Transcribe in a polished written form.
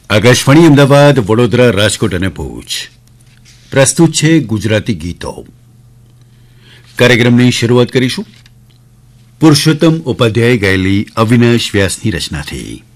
આકાશવાણી અમદાવાદ, વડોદરા, રાજકોટ અને ભુજ પ્રસ્તુત છે ગુજરાતી ગીતો. કાર્યક્રમની શરૂઆત કરીશું પુરુષોત્તમ ઉપાધ્યાય ગાયેલી અવિનાશ વ્યાસની રચનાથી.